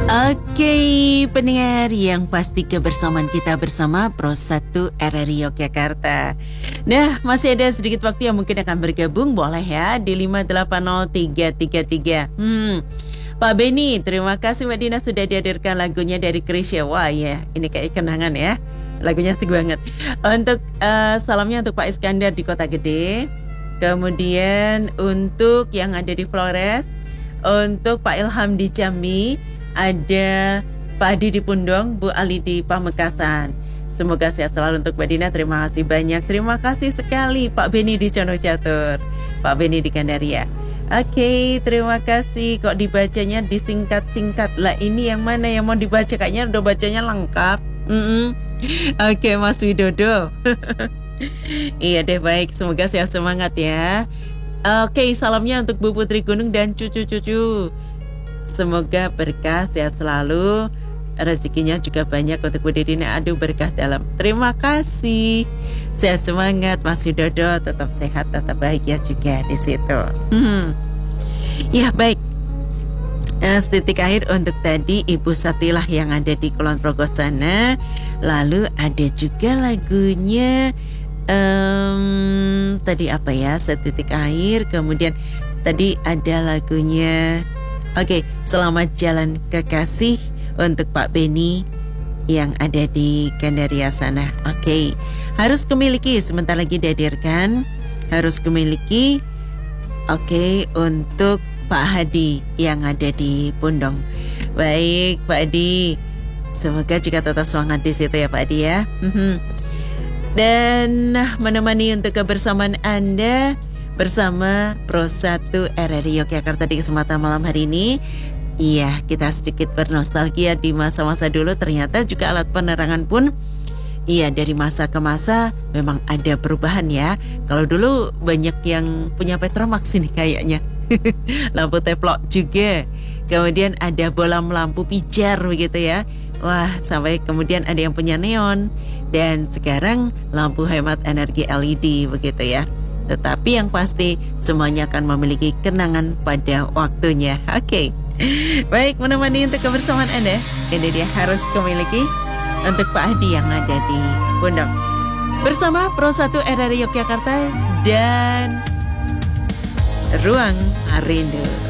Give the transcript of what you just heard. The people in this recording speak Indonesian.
Oke, pendengar yang pasti kebersamaan kita bersama Pro 1 RRI Yogyakarta. Nah, masih ada sedikit waktu yang mungkin akan bergabung, boleh ya di 580-333. Pak Beni, terima kasih Mbak Dina sudah dihadirkan lagunya dari Krisya. Wah ya, ini kayak kenangan ya. Lagunya asik banget. Untuk salamnya untuk Pak Iskandar di Kota Gede. Kemudian untuk yang ada di Flores, untuk Pak Ilham di Jambi, ada Pak Adi di Pundong, Bu Ali di Pamekasan. Semoga sehat selalu untuk Mbak Dina. Terima kasih banyak. Terima kasih sekali Pak Beni di Cono Catur, Pak Beni di Gandaria. Oke, terima kasih. Kok dibacanya disingkat-singkat lah. Ini yang mana yang mau dibaca? Kayaknya udah bacanya lengkap. Oke, Mas Widodo. Iya deh, baik. Semoga sehat semangat ya. Oke, salamnya untuk Bu Putri Gunung dan cucu-cucu. Semoga berkah, sehat selalu. Rezekinya juga banyak untuk Bu Dina. Aduh, berkah dalam. Terima kasih. Sehat semangat Mas Widodo. Tetap sehat, tetap bahagia juga di situ. Ya, baik. Setitik akhir untuk tadi Ibu Satilah yang ada di Kulon Progo sana. Lalu ada juga lagunya tadi apa ya, setitik akhir. Kemudian tadi ada lagunya oke, Selamat Jalan Kekasih untuk Pak Beni yang ada di Gandaria sana. Oke, harus kemiliki, sebentar lagi dihadirkan. Harus kemiliki. Oke, untuk Pak Hadi yang ada di Pundong. Baik, Pak Hadi. Semoga juga tetap semangat di situ ya Pak Hadi ya. Dan menemani untuk kebersamaan Anda bersama Pro 1 RRI Yogyakarta di kesempatan malam hari ini. Iya, kita sedikit bernostalgia di masa-masa dulu. Ternyata juga alat penerangan pun iya, dari masa ke masa memang ada perubahan ya. Kalau dulu banyak yang punya Petromax ini kayaknya. Lampu teplok juga. Kemudian ada bolam lampu pijar begitu ya. Wah, sampai kemudian ada yang punya neon. Dan sekarang lampu hemat energi LED begitu ya. Tetapi yang pasti semuanya akan memiliki kenangan pada waktunya. Oke. Baik, menemani untuk kebersamaan Anda. Ini dia harus kemiliki untuk Pak Hadi yang ada di Pondok. Bersama Pro 1 RRI Yogyakarta dan Ruang Rindu.